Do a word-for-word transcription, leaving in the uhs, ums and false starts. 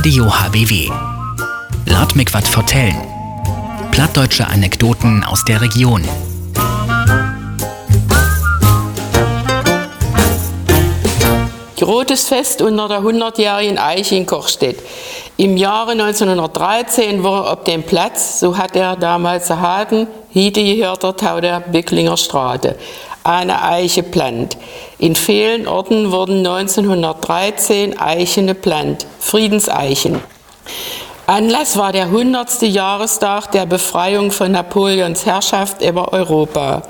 Radio H B W. Lad mich wat vertellen. Plattdeutsche Anekdoten aus der Region. Großes Fest unter der hundertjährigen Eiche in Kochstedt. Im Jahre neunzehnhundertdreizehn war er auf dem Platz, so hat er damals erhalten, heute gehört er Tau der Bücklinger Straße, eine Eiche plant. In vielen Orten wurden neunzehnhundertdreizehn Eichen geplant, Friedenseichen. Anlass war der hundertste Jahrestag der Befreiung von Napoleons Herrschaft über Europa.